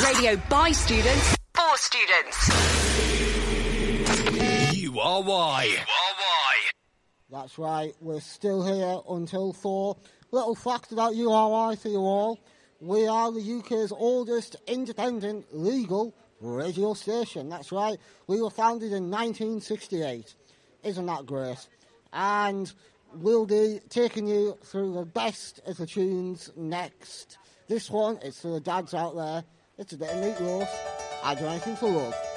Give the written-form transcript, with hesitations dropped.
Radio by students, for students. URY. That's right, we're still here until 4. Little fact about URY for you all. We are the UK's oldest independent legal radio station. That's right, we were founded in 1968. Isn't that great? And we'll be taking you through the best of the tunes next. This one is for the dads out there. It's a bit of meat roast. I'd do anything for love.